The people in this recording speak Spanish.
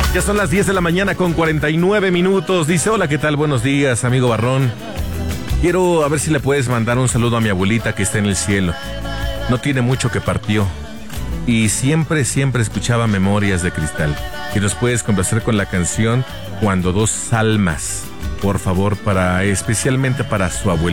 Ya son las 10 de la mañana con 49 minutos. Dice, hola, ¿qué tal? Buenos días, amigo Barrón. Quiero a ver si le puedes mandar un saludo a mi abuelita que está en el cielo. No tiene mucho que partió. Y siempre escuchaba Memorias de Cristal. Y nos puedes complacer con la canción Cuando dos almas. Por favor, especialmente para su abuelita.